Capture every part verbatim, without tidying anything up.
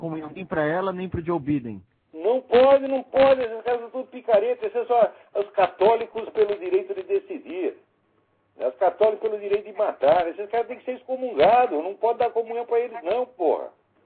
comunhão nem para ela, nem para o Joe Biden. Não pode, não pode. Esses caras são tudo picareta. Esses são os católicos pelo direito de decidir. Os católicos pelo direito de matar. Esses caras têm que ser excomungados. Não pode dar comunhão para eles, não, porra.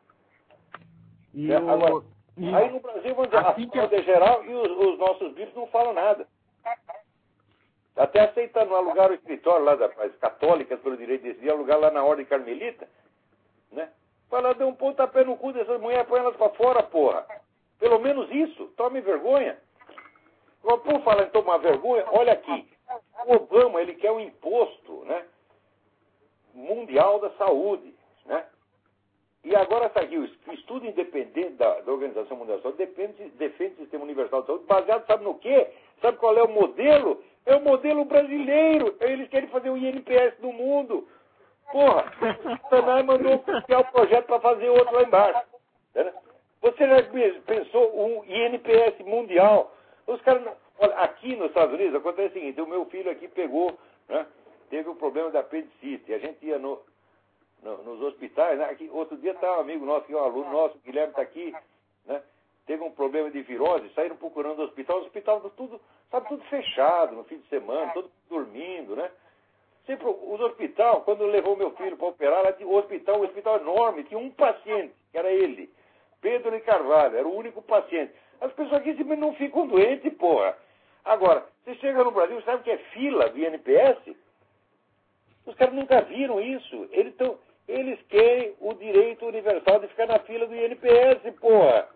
E é, o... agora, e... Aí no Brasil, vamos dizer, assim a que... fraude é geral e os, os nossos bispos não falam nada. Até aceitando alugar o escritório lá das católicas pelo direito de decidir, alugar lá na Ordem Carmelita, né? Fala, deu um pontapé no cu dessas mulheres, põe elas pra fora, porra. Pelo menos isso, tome vergonha. Agora, por falar em tomar vergonha, olha aqui. O Obama, ele quer um imposto, né, mundial da saúde, né? E agora está aqui, o estudo independente da, da Organização Mundial da Saúde defende, defende o sistema universal de saúde, baseado, sabe no quê? Sabe qual é o modelo? É o modelo brasileiro. Eles querem fazer o I N P S do mundo. Porra, o Tanay mandou criar o projeto para fazer outro lá embaixo. Né? Você já pensou um I N P S mundial? Os caras, olha, aqui nos Estados Unidos acontece o seguinte, o meu filho aqui pegou, né, teve um problema da apendicite, a gente ia no, no, nos hospitais, né, aqui, outro dia estava um amigo nosso, que é um aluno nosso, o Guilherme está aqui, né, teve um problema de virose, saíram procurando o hospital, o hospital tudo, sabe, tudo fechado no fim de semana, todo dormindo, né? Sempre, os hospitais, quando levou meu filho para operar, lá tinha o hospital, um hospital enorme, tinha um paciente, que era ele, Pedro de Carvalho, era o único paciente. As pessoas aqui simplesmente não ficam doentes, porra. Agora, você chega no Brasil, sabe o que é fila do I N P S? Os caras nunca viram isso. Eles, tão, eles querem o direito universal de ficar na fila do I N P S, porra.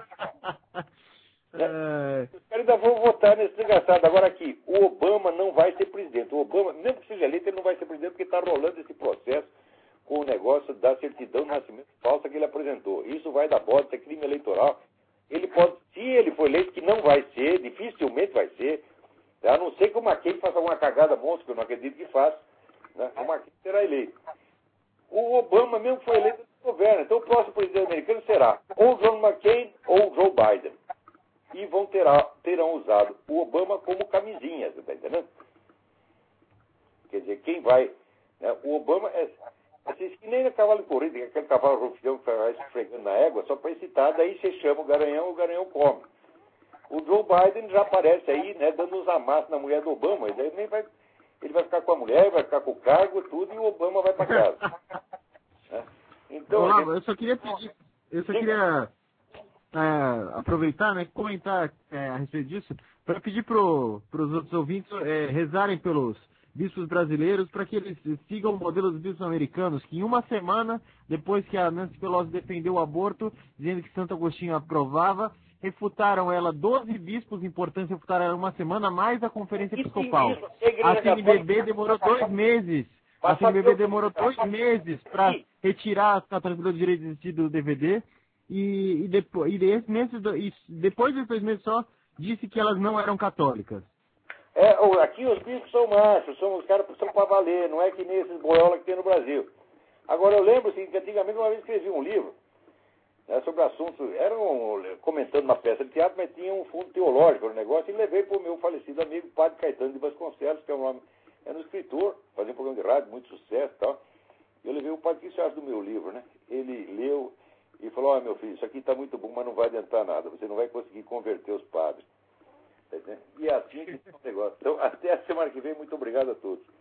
É. Os caras ainda vão votar nesse desgraçado. Agora aqui, o Obama não vai ser presidente. O Obama, mesmo que seja eleito, ele não vai ser presidente porque está rolando esse processo com o negócio da certidão de nascimento falsa que ele apresentou. Isso vai dar bota, é crime eleitoral. Ele pode, se ele for eleito, que não vai ser, dificilmente vai ser, a não ser que o McCain faça uma cagada monstra, que eu não acredito que faça, né? O McCain será eleito. O Obama mesmo foi eleito no governo, então o próximo presidente americano será ou John McCain ou Joe Biden. E vão terá, terão usado o Obama como camisinha, você está entendendo? Quer dizer, quem vai... Né, o Obama é... Assim, que nem no cavalo de corrida, aquele cavalo rufião que vai esfregando na égua, só para excitar, daí você chama o garanhão, o garanhão come. O Joe Biden já aparece aí, né, dando uns amassos na mulher do Obama, e daí nem vai, ele vai ficar com a mulher, vai ficar com o cargo, tudo, e o Obama vai para casa. Né? Então, Olá, gente... eu só queria pedir, eu só queria é, aproveitar, né, comentar é, a respeito disso, para pedir para os outros ouvintes é, rezarem pelos bispos brasileiros para que eles sigam o modelo dos bispos americanos, que em uma semana, depois que a Nancy Pelosi defendeu o aborto, dizendo que Santo Agostinho aprovava, refutaram ela, doze bispos importantes refutaram ela uma semana, mais a Conferência Episcopal. A C N B B demorou dois meses. A C N B B demorou dois meses para retirar a tranquilidade do direito de existir do D V D e, e, depois, e, esse mês, e depois de dois meses só, disse que elas não eram católicas. É, aqui os bispos são machos, são os caras que são para valer, não é que nem esses boiola que tem no Brasil. Agora eu lembro assim, que antigamente uma vez escrevi um livro, né, sobre assuntos, era um, comentando uma peça de teatro, mas tinha um fundo teológico no negócio, e levei para o meu falecido amigo, Padre Caetano de Vasconcelos, que é um nome, era um escritor, fazia um programa de rádio, muito sucesso e tal. Eu levei o padre, o que você acha do meu livro, né? Ele leu e falou, ó, meu filho, isso aqui está muito bom, mas não vai adiantar nada, você não vai conseguir converter os padres. E é assim que é o negócio. Então, até a semana que vem, muito obrigado a todos.